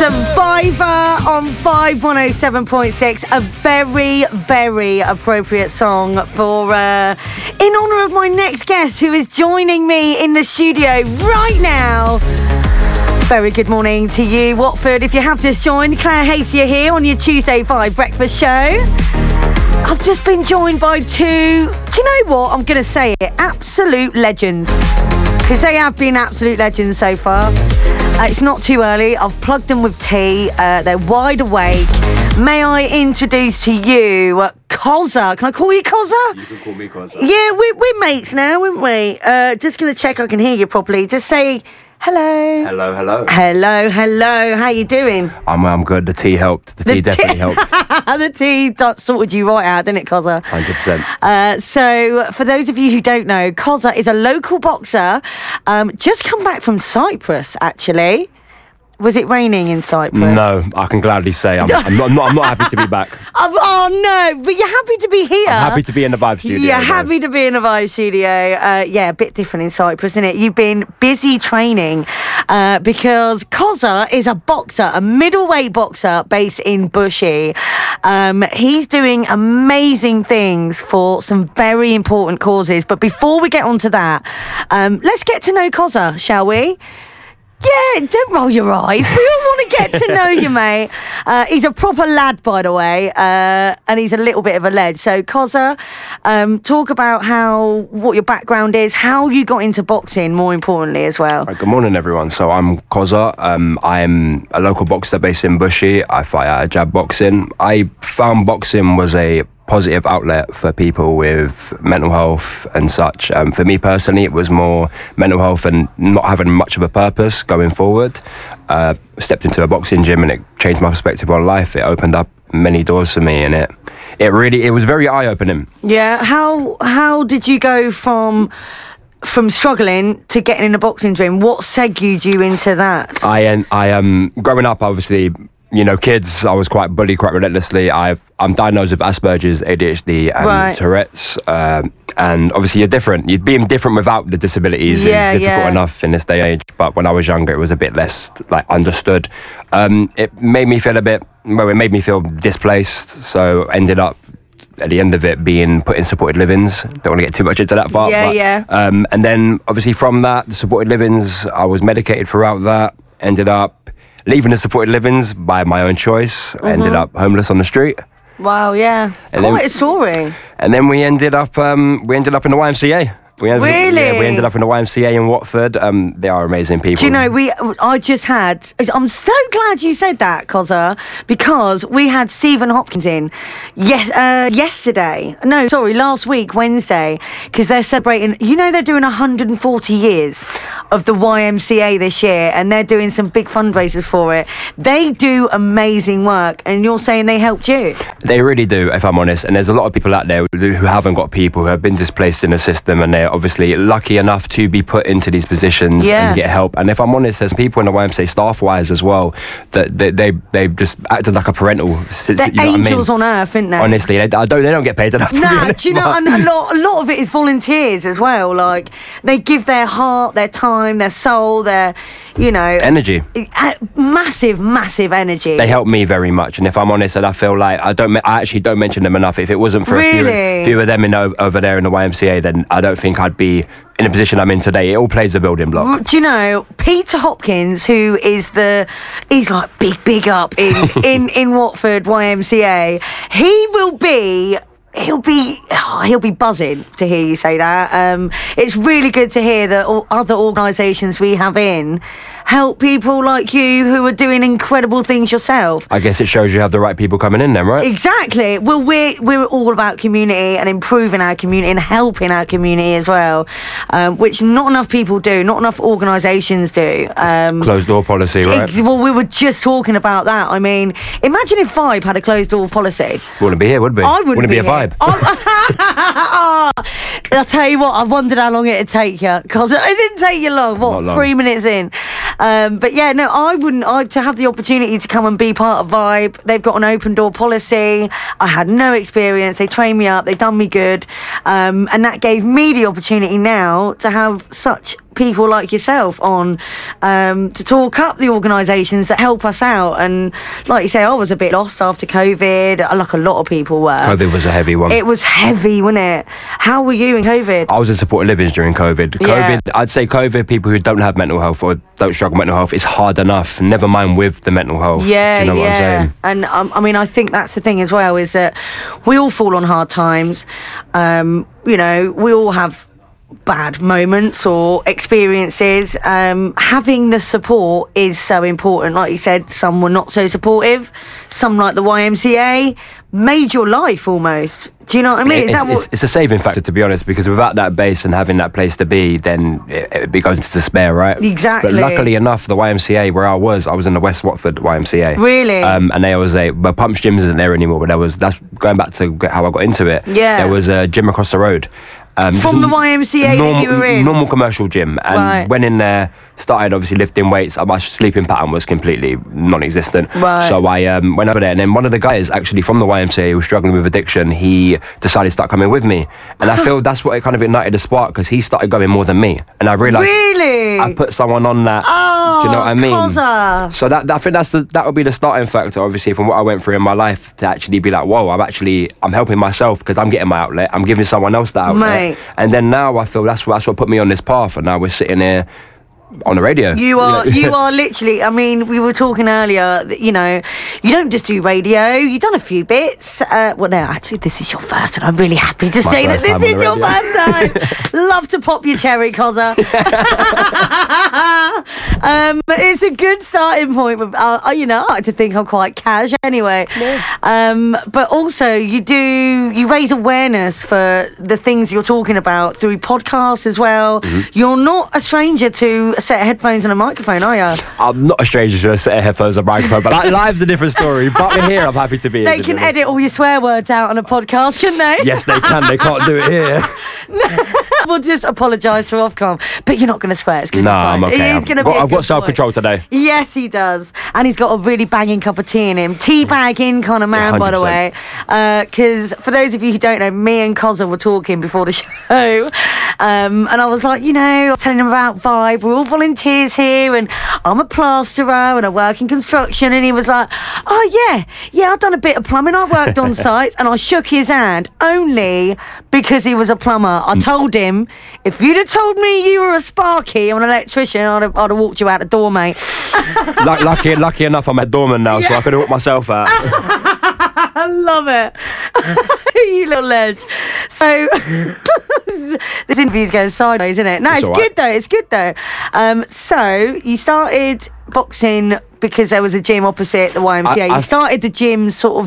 Survivor on Vibe 107.6. A very, very appropriate song for in honour of my next guest who is joining me in the studio right now. Very good morning to you, Watford. If you have just joined, Claire Hacier here on your Tuesday Vibe breakfast show. I've just been joined by two, do you know what? I'm going to say it, absolute legends. Because they have been absolute legends so far. It's not too early. I've plugged them with tea. They're wide awake. May I introduce to you Kozza. Can I call you Kozza? You can call me Kozza. Yeah, we're mates now, aren't we? Just going to check I can hear you properly. Just say hello. Hello, hello. Hello, hello. How you doing? I'm good. The tea helped. The tea definitely helped. The tea sorted you right out, didn't it, Kozza? 100%. So, for those of you who don't know, Kozza is a local boxer. Just come back from Cyprus, actually. Was it raining in Cyprus? No, I can gladly say I'm not happy to be back. Oh no, but you're happy to be here. I'm happy to be in the Vibe studio. You're happy to be in the Vibe studio. Yeah, a bit different in Cyprus, isn't it? You've been busy training because Kozza is a boxer, a middleweight boxer based in Bushey. He's doing amazing things for some very important causes. But before we get on to that, let's get to know Kozza, shall we? Yeah, don't roll your eyes. We all want to get to know you, mate. He's a proper lad, by the way, and he's a little bit of a lead. So, Kozza, talk about what your background is, how you got into boxing, more importantly, as well. Right, good morning, everyone. So I'm Kozza. I'm a local boxer based in Bushey. I fight at jab boxing. I found boxing was a positive outlet for people with mental health and such. For me personally, it was more mental health and not having much of a purpose going forward. Stepped into a boxing gym and it changed my perspective on life. It opened up many doors for me and it was very eye-opening. Yeah, how did you go from struggling to getting in a boxing gym? What segued you into that? I growing up, obviously, you know, kids, I was quite bullied quite relentlessly. I'm diagnosed with Asperger's, ADHD and Tourette's. And obviously you're different. You'd be different without the disabilities. It's difficult enough in this day and age. But when I was younger, it was a bit less understood. It made me feel displaced. So ended up at the end of it being put in supported livings. Don't want to get too much into that part. And then obviously from that, the supported livings, I was medicated throughout that. Ended up leaving the supported livings by my own choice. Ended up homeless on the street. Wow, yeah. Quite a story. And then we ended up in the YMCA. We ended up in the YMCA in Watford. They are amazing people. Do you know, I'm so glad you said that, Kozza, because we had Stephen Hopkins in last week, Wednesday, because they're celebrating, they're doing 140 years of the YMCA this year, and they're doing some big fundraisers for it. They do amazing work, and you're saying they helped you? They really do, if I'm honest, and there's a lot of people out there who haven't got people, who have been displaced in the system, and they're obviously lucky enough to be put into these positions and get help. And if I'm honest, there's people in the YMCA staff-wise as well that they just acted like a parental. They're angels on earth, aren't they? Honestly, they don't get paid enough. Do you know? And a lot of it is volunteers as well. Like they give their heart, their time, their soul, their energy. Massive energy. They help me very much, and if I'm honest, and I feel like I actually don't mention them enough. If it wasn't for a few of them over there in the YMCA, then I don't think I'd be in the position I'm in today. It all plays a building block. Do you know Peter Hopkins, who is he's like big up in Watford YMCA. He'll be buzzing to hear you say that. It's really good to hear that other organisations we have in help people like you who are doing incredible things yourself. I guess it shows you have the right people coming in then, right? Exactly. Well, we're all about community and improving our community and helping our community as well, which not enough people do, not enough organisations do. Closed door policy, right? Well, we were just talking about that. I mean, imagine if Vibe had a closed door policy. Wouldn't be here, would we? I wouldn't be a Vibe. I'll tell you what, I wondered how long it'd take you, because it didn't take you long. What, 3 minutes in? But yeah, no, to have the opportunity to come and be part of Vibe. They've got an open door policy. I had no experience. They trained me up. They done me good. And that gave me the opportunity now to have such people like yourself on to talk up the organisations that help us out. And like you say, I was a bit lost after COVID, like a lot of people were. COVID was a heavy one. It was heavy, wasn't it? How were you in COVID? I was in supported livings during COVID. I'd say COVID, people who don't have mental health or don't struggle with mental health, it's hard enough, never mind with the mental health. Yeah, do you know what I'm saying? And I mean, I think that's the thing as well, is that we all fall on hard times. You know, we all have bad moments or experiences. Having the support is so important. Like you said, some were not so supportive. Some, like the YMCA, made your life almost. Do you know what I mean? It's a saving factor, to be honest, because without that base and having that place to be, then it goes into despair, right? Exactly. But luckily enough, the YMCA where I was in the West Watford YMCA. Really? And there was but Pumps Gym isn't there anymore, but that's going back to how I got into it. Yeah. There was a gym across the road. From the YMCA that you were in? Normal commercial gym. And went in there, started obviously lifting weights. My sleeping pattern was completely non-existent. Right. So I went over there, and then one of the guys actually from the YMCA who was struggling with addiction, he decided to start coming with me. And I feel that's what it kind of ignited the spark, because he started going more than me. And I realised I put someone on that. Oh, do you know what I mean? Cozza. So I think that would be the starting factor, obviously, from what I went through in my life, to actually be like, whoa, I'm helping myself because I'm getting my outlet. I'm giving someone else that outlet. Mate. And then now I feel that's what put me on this path, and now we're sitting here on the radio. You are literally, I mean, we were talking earlier that, you know, you don't just do radio, you've done a few bits. Well, no, actually, this is your first, and I'm really happy to say that this is your first time. Love to pop your cherry, Cozza. It's a good starting point. You know, I like to think I'm quite cash anyway. Yeah. But also, you raise awareness for the things you're talking about through podcasts as well. Mm-hmm. You're not a stranger to a set of headphones and a microphone, are you? I'm not a stranger to a set of headphones and a microphone, but live's a different story. But we're here, I'm happy to be here. They can edit all your swear words out on a podcast, can they? Yes, they can. They can't do it here. We'll just apologise to Ofcom. But you're not going to swear. It's going to be fine. I'm okay. I've got self-control today. Yes, he does. And he's got a really banging cup of tea in him. Tea-bagging kind of man, by the way. Because for those of you who don't know, me and Cozza were talking before the show. And I was like, you know, I was telling him about Vibe. We're all volunteers here, and I'm a plasterer and I work in construction. And he was like, oh yeah, I've done a bit of plumbing. I worked on sites. And I shook his hand only because he was a plumber. I told him, if you'd have told me you were a sparky or an electrician, I'd have walked you out the door, mate. Lucky enough, I'm a doorman now, so I could have walked myself out. I love it. You little ledge. So this interview's going sideways, isn't it? No, it's good though. It's good though. So you started boxing because there was a gym opposite the YMCA. You started the gym sort